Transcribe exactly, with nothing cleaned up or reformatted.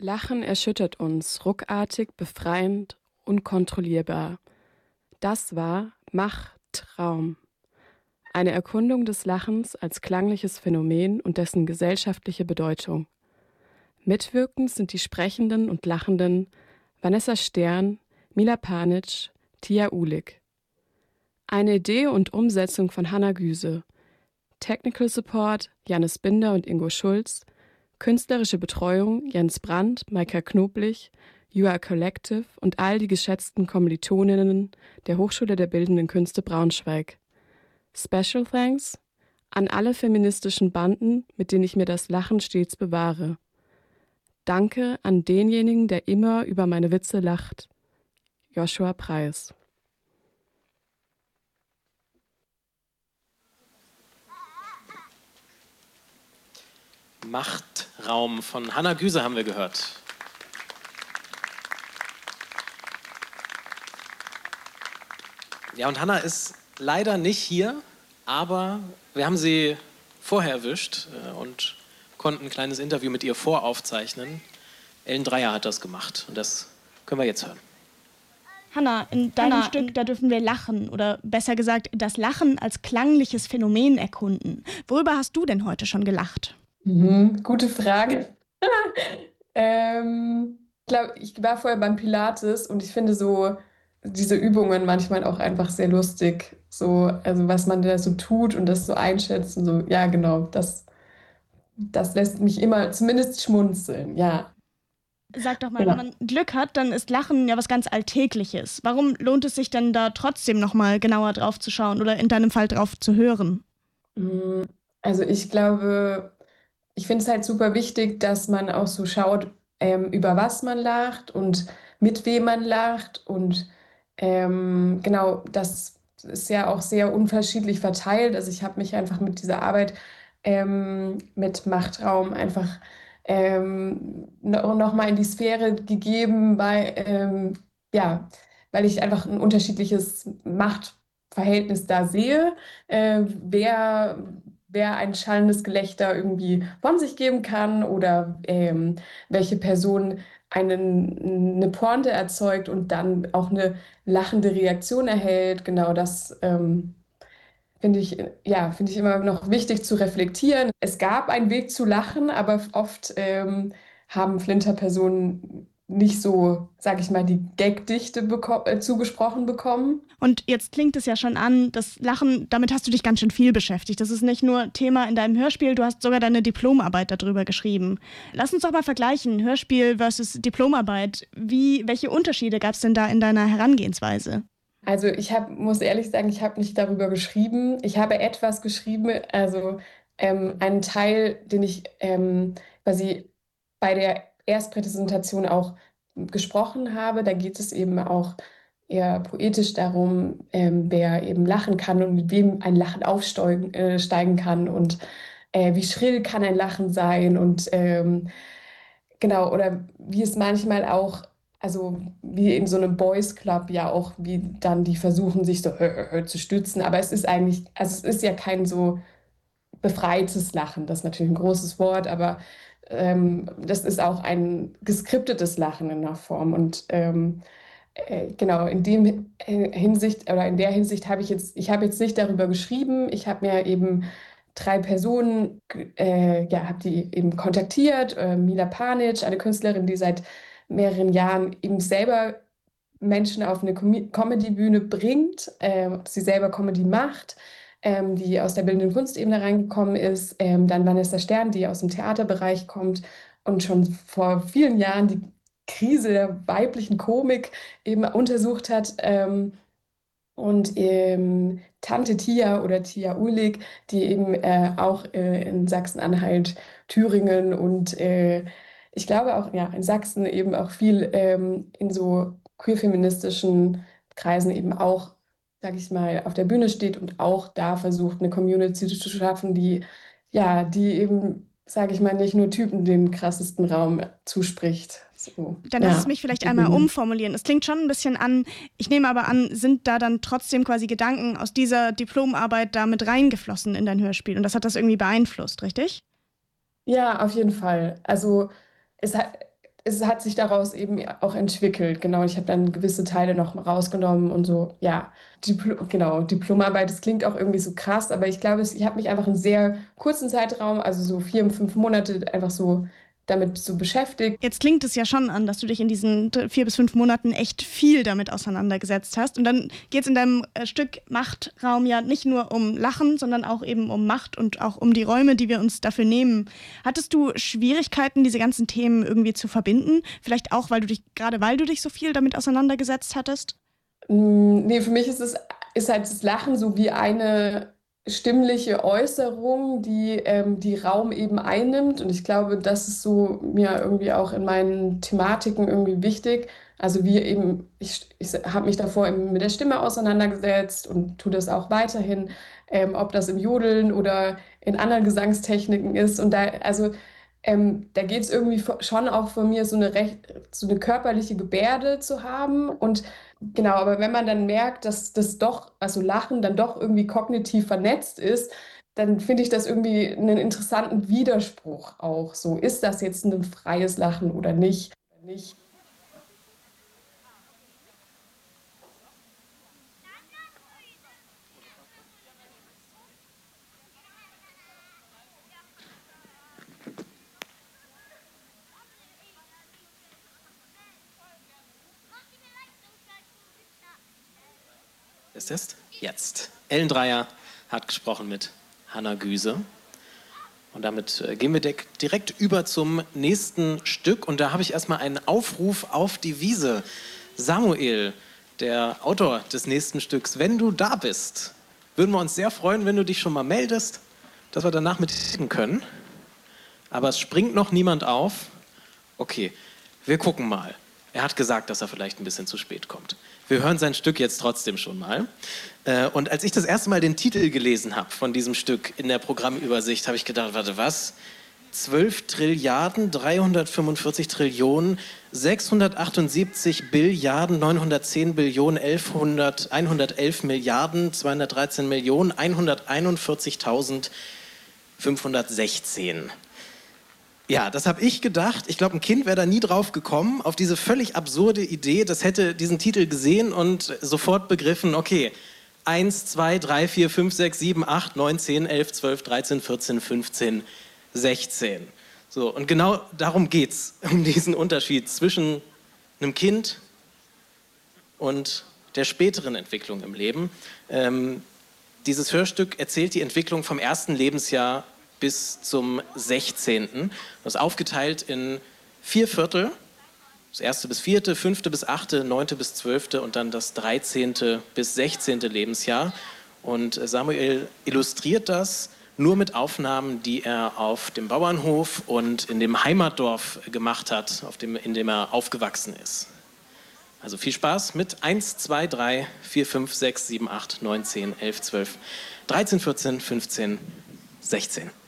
Lachen erschüttert uns, ruckartig, befreiend, unkontrollierbar. Das war Machtraum. Eine Erkundung des Lachens als klangliches Phänomen und dessen gesellschaftliche Bedeutung. Mitwirkend sind die Sprechenden und Lachenden Vanessa Stern, Mila Panic, Tia Uhlig. Eine Idee und Umsetzung von Hanna Güse. Technical Support Jannis Binder und Ingo Schulz. Künstlerische Betreuung Jens Brandt, Maika Knoblich, You Are Collective und all die geschätzten Kommilitoninnen der Hochschule der Bildenden Künste Braunschweig. Special Thanks an alle feministischen Banden, mit denen ich mir das Lachen stets bewahre. Danke an denjenigen, der immer über meine Witze lacht. Joshua Preis. Machtraum von Hanna Güse haben wir gehört. Ja, und Hanna ist leider nicht hier, aber wir haben sie vorher erwischt äh, und konnten ein kleines Interview mit ihr voraufzeichnen. Ellen Dreier hat das gemacht und das können wir jetzt hören. Hanna, in deinem Hanna, Stück, da dürfen wir lachen oder besser gesagt, das Lachen als klangliches Phänomen erkunden. Worüber hast du denn heute schon gelacht? Mhm, gute Frage. ähm, ich glaube, ich war vorher beim Pilates und ich finde so diese Übungen manchmal auch einfach sehr lustig. So, also was man da so tut und das so einschätzt und so, ja genau, das, das lässt mich immer zumindest schmunzeln, ja. Sag doch mal, ja. Wenn man Glück hat, dann ist Lachen ja was ganz Alltägliches. Warum lohnt es sich denn da trotzdem nochmal genauer drauf zu schauen oder in deinem Fall drauf zu hören? Also ich glaube, ich finde es halt super wichtig, dass man auch so schaut, ähm, über was man lacht und mit wem man lacht. Und ähm, genau, das ist ja auch sehr unterschiedlich verteilt. Also ich habe mich einfach mit dieser Arbeit ähm, mit Machtraum einfach ähm, no, noch mal in die Sphäre gegeben, weil, ähm, ja, weil ich einfach ein unterschiedliches Machtverhältnis da sehe. Äh, wer wer ein schallendes Gelächter irgendwie von sich geben kann oder ähm, welche Person einen, eine Pointe erzeugt und dann auch eine lachende Reaktion erhält. Genau das ähm, finde ich, ja, finde ich immer noch wichtig zu reflektieren. Es gab einen Weg zu lachen, aber oft ähm, haben Flinter-Personen nicht so, sag ich mal, die Gagdichte beko- äh, zugesprochen bekommen. Und jetzt klingt es ja schon an, das Lachen, damit hast du dich ganz schön viel beschäftigt. Das ist nicht nur Thema in deinem Hörspiel, du hast sogar deine Diplomarbeit darüber geschrieben. Lass uns doch mal vergleichen, Hörspiel versus Diplomarbeit. Wie, welche Unterschiede gab es denn da in deiner Herangehensweise? Also ich hab, muss ehrlich sagen, ich habe nicht darüber geschrieben. Ich habe etwas geschrieben, also ähm, einen Teil, den ich ähm, quasi bei der Erstpräsentation auch gesprochen habe. Da geht es eben auch eher poetisch darum, ähm, wer eben lachen kann und mit wem ein Lachen aufsteigen äh, steigen kann und äh, wie schrill kann ein Lachen sein und ähm, genau, oder wie es manchmal auch, also wie in so einem Boys Club ja auch, wie dann die versuchen, sich so hö, hö, hö, zu stützen. Aber es ist eigentlich, also es ist ja kein so befreites Lachen, das ist natürlich ein großes Wort, aber ähm, das ist auch ein geskriptetes Lachen in einer Form. Und ähm, äh, genau, in dem äh, Hinsicht oder in der Hinsicht habe ich jetzt, ich habe jetzt nicht darüber geschrieben, ich habe mir eben drei Personen, äh, ja, habe die eben kontaktiert, äh, Mila Panic, eine Künstlerin, die seit mehreren Jahren eben selber Menschen auf eine Com- Comedy-Bühne bringt, äh, sie selber Comedy macht, ähm, die aus der bildenden Kunstebene reingekommen ist, ähm, dann Vanessa Stern, die aus dem Theaterbereich kommt und schon vor vielen Jahren die Krise der weiblichen Komik eben untersucht hat. Ähm, und ähm, Tante Tia oder Tia Uhlig, die eben äh, auch äh, in Sachsen-Anhalt, Thüringen und äh, ich glaube auch ja, in Sachsen eben auch viel ähm, in so queer-feministischen Kreisen eben auch, sag ich mal, auf der Bühne steht und auch da versucht, eine Community zu schaffen, die ja, die eben, sage ich mal, nicht nur Typen den krassesten Raum zuspricht. So, Dann ja. lass es mich vielleicht einmal umformulieren. Es klingt schon ein bisschen an, ich nehme aber an, sind da dann trotzdem quasi Gedanken aus dieser Diplomarbeit da mit reingeflossen in dein Hörspiel und das hat das irgendwie beeinflusst, richtig? Ja, auf jeden Fall. Also es hat, es hat sich daraus eben auch entwickelt, genau. Ich habe dann gewisse Teile noch rausgenommen und so, ja, Dipl genau, Diplomarbeit, das klingt auch irgendwie so krass, aber ich glaube, ich habe mich einfach einen sehr kurzen Zeitraum, also so vier, fünf Monate, einfach so damit so beschäftigt. Jetzt klingt es ja schon an, dass du dich in diesen vier bis fünf Monaten echt viel damit auseinandergesetzt hast. Und dann geht es in deinem äh, Stück Machtraum ja nicht nur um Lachen, sondern auch eben um Macht und auch um die Räume, die wir uns dafür nehmen. Hattest du Schwierigkeiten, diese ganzen Themen irgendwie zu verbinden? Vielleicht auch, weil du dich, gerade weil du dich so viel damit auseinandergesetzt hattest? Mm, Nee, für mich ist es ist halt das Lachen so wie eine stimmliche Äußerung, die, ähm, die Raum eben einnimmt. Und ich glaube, das ist so mir irgendwie auch in meinen Thematiken irgendwie wichtig. Also wie eben, ich, ich habe mich davor eben mit der Stimme auseinandergesetzt und tue das auch weiterhin, ähm, ob das im Jodeln oder in anderen Gesangstechniken ist. Und da, also ähm, da geht es irgendwie vo- schon auch von mir, so eine recht, so eine körperliche Gebärde zu haben. Und genau, aber wenn man dann merkt, dass das doch, also Lachen dann doch irgendwie kognitiv vernetzt ist, dann finde ich das irgendwie einen interessanten Widerspruch auch. So, ist das jetzt ein freies Lachen oder nicht? Nicht. Ist es? Jetzt. Ellen Dreier hat gesprochen mit Hanna Güse. Und damit äh, gehen wir direkt über zum nächsten Stück. Und da habe ich erstmal einen Aufruf auf die Wiese. Samuel, der Autor des nächsten Stücks, wenn du da bist, würden wir uns sehr freuen, wenn du dich schon mal meldest, dass wir danach mit dir können. Aber es springt noch niemand auf. Okay, wir gucken mal. Er hat gesagt, dass er vielleicht ein bisschen zu spät kommt. Wir hören sein Stück jetzt trotzdem schon mal. Und als ich das erste Mal den Titel gelesen habe von diesem Stück in der Programmübersicht, habe ich gedacht, warte, was? zwölf Trilliarden, dreihundertfünfundvierzig Trillionen, sechshundertachtundsiebzig Billiarden, neunhundertzehn Billionen, elfhundert, hundertelf Milliarden, zweihundertdreizehn Millionen, hunderteinundvierzigtausendfünfhundertsechzehn. Ja, das habe ich gedacht. Ich glaube, ein Kind wäre da nie drauf gekommen, auf diese völlig absurde Idee. Das hätte diesen Titel gesehen und sofort begriffen, okay, eins, zwei, drei, vier, fünf, sechs, sieben, acht, neun, zehn, elf, zwölf, dreizehn, vierzehn, fünfzehn, sechzehn. So, und genau darum geht es, um diesen Unterschied zwischen einem Kind und der späteren Entwicklung im Leben. Ähm, dieses Hörstück erzählt die Entwicklung vom ersten Lebensjahr bis zum sechzehnten. Das ist aufgeteilt in vier Viertel. Das erste bis vierte, fünfte bis achte, neunte bis zwölfte und dann das dreizehnte bis sechzehnte Lebensjahr. Und Samuel illustriert das nur mit Aufnahmen, die er auf dem Bauernhof und in dem Heimatdorf gemacht hat, auf dem, in dem er aufgewachsen ist. Also viel Spaß mit eins, zwei, drei, vier, fünf, sechs, sieben, acht, neun, zehn, elf, zwölf, dreizehn, vierzehn, fünfzehn, sechzehn.